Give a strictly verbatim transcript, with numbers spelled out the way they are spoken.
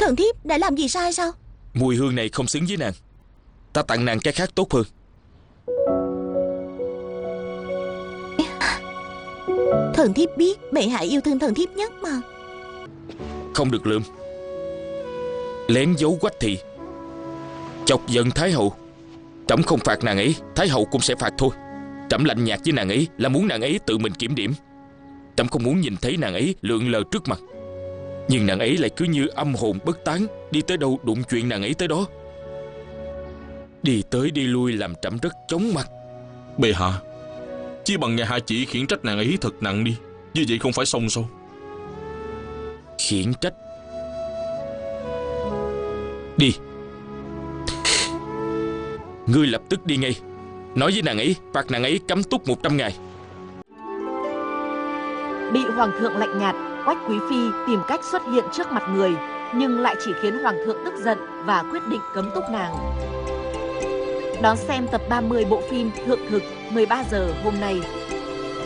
Thần thiếp đã làm gì sai sao? Mùi hương này không xứng với nàng. Ta tặng nàng cái khác tốt hơn. Thần thiếp biết bệ hạ yêu thương thần thiếp nhất mà. Không được lượm. Lén giấu Quách thị, chọc giận Thái hậu. Trẫm không phạt nàng ấy, Thái hậu cũng sẽ phạt thôi. Trẫm lạnh nhạt với nàng ấy là muốn nàng ấy tự mình kiểm điểm. Trẫm không muốn nhìn thấy nàng ấy lượn lờ trước mặt. Nhưng nàng ấy lại cứ như âm hồn bất tán, đi tới đâu đụng chuyện nàng ấy tới đó. Đi tới đi lui làm trẫm rất chóng mặt. Bệ hạ, chỉ bằng nghe hạ chỉ khiển trách nàng ấy thật nặng đi. Như vậy không phải xong sao? Khiển trách? Đi. Ngươi lập tức đi ngay. Nói với nàng ấy phạt nàng ấy cấm túc một trăm ngày. Bị hoàng thượng lạnh nhạt, Quách Quý Phi tìm cách xuất hiện trước mặt người, nhưng lại chỉ khiến hoàng thượng tức giận và quyết định cấm túc nàng. Đón xem tập ba mươi bộ phim Thượng Thực mười ba giờ hôm nay.